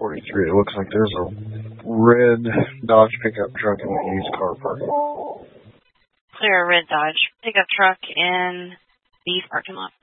43. It looks like there's a red Dodge pickup truck in the used car parking lot. Clear a red Dodge pickup truck in the parking lot.